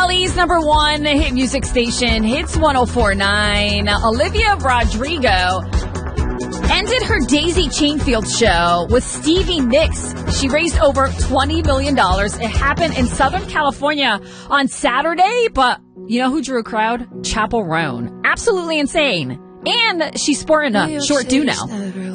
Cali's #1 hit music station, Hits 104.9. Olivia Rodrigo ended her Daisy Chainfield show with Stevie Nicks. She raised over $20 million. It happened in Southern California on Saturday, but you know who drew a crowd? Chapel Roan. Absolutely insane. And she's sporting a short do now.